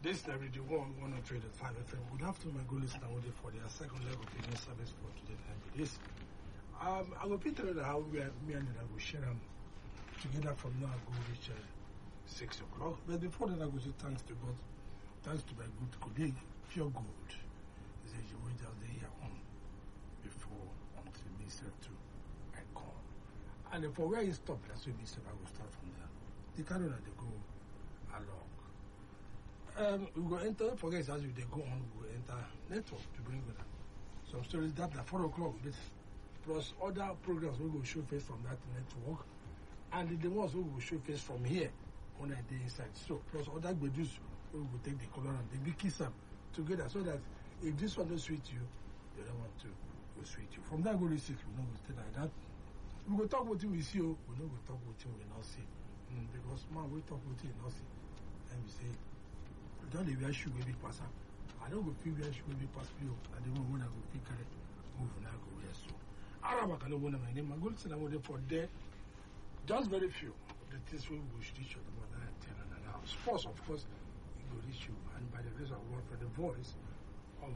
This is Radio 103.5 FM. Good afternoon, my good listener, waiting for their second leg of evening service for today. This. I will be telling you how me and I will share them together from now. I go reach 6 o'clock. But before that, I will say thanks to God. Thanks to my good colleague, Pure Gold. He said you wait out there on before until me said to I come. And for where he stopped, that's where me said I will start from there. The carry that they go along. We will enter, forget as they go on, we will enter network to bring with them some stories that at 4 o'clock, plus other programs we will show face from that network, and the ones we will show face from here on a day inside. So, plus other videos we will take the color and the kiss them together so that if this one don't suit you, the other one too will suit you. From that, go to 6, we don't go stay like that. We will talk with you, we see you, we don't go talk with you, we not see. Because man, we talk with you, not see. And we say, don't the wear shoe baby pass up. I don't go feel wear shoe baby pass you. I don't want to go pick it. Move now go wear so. Arab can know my name. I'm going to say I'm for there. Just very few of the things we will teach you about that 10 and now. Sports, of course, it will reach you. And by the grace of God, for the voice of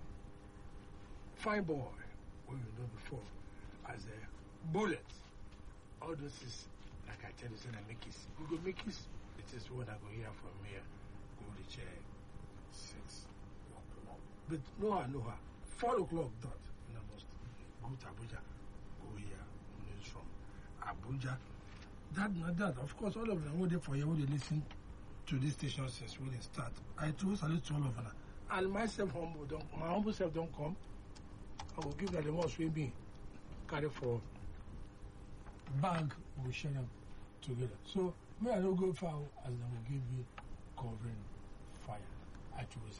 Fine Boy, who you know before, as a bullet. All those is like I tell you, say I make it. We go make it. It is what I go hear from here. Go reach 6 o'clock. But no, 4 o'clock dot. And I must go to Abuja. Go here news from Abuja. That of course all of them were there for you when they listen to this station since when they start. I throw salute to all of them. And myself my humble self don't come. I will give them the ones we be carry for bag, we share them together. So, may I don't go far as they will give you covering fire. I will